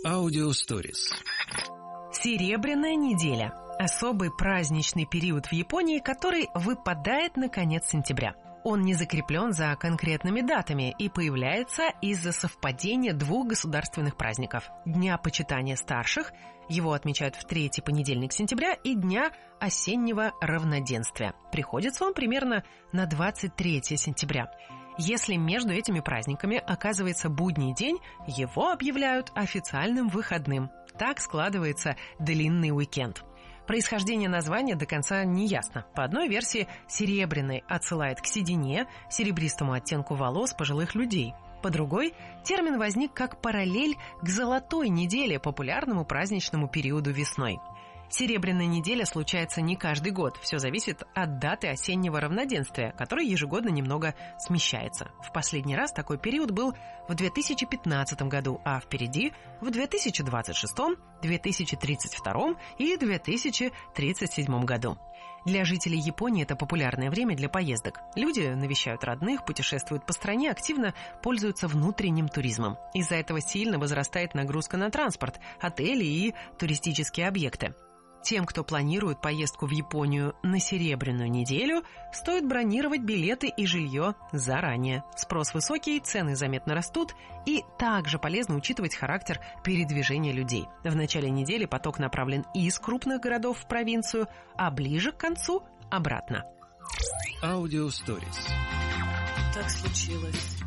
Аудиосторис. Серебряная неделя – особый праздничный период в Японии, который выпадает на конец сентября. Он не закреплен за конкретными датами и появляется из-за совпадения двух государственных праздников – Дня почитания старших, его отмечают в третий понедельник сентября, и Дня осеннего равноденствия. Приходится он примерно на 23 сентября. Если между этими праздниками оказывается будний день, его объявляют официальным выходным. Так складывается длинный уикенд. Происхождение названия до конца не ясно. По одной версии, серебряный отсылает к седине, серебристому оттенку волос пожилых людей. По другой, термин возник как параллель к золотой неделе, популярному праздничному периоду весной. Серебряная неделя случается не каждый год. Все зависит от даты осеннего равноденствия, который ежегодно немного смещается. В последний раз такой период был в 2015 году, а впереди в 2026, 2032 и 2037 году. Для жителей Японии это популярное время для поездок. Люди навещают родных, путешествуют по стране, активно пользуются внутренним туризмом. Из-за этого сильно возрастает нагрузка на транспорт, отели и туристические объекты. Тем, кто планирует поездку в Японию на Серебряную неделю, стоит бронировать билеты и жилье заранее. Спрос высокий, цены заметно растут, и также полезно учитывать характер передвижения людей. В начале недели поток направлен из крупных городов в провинцию, а ближе к концу – обратно. Аудиосторис. Так случилось.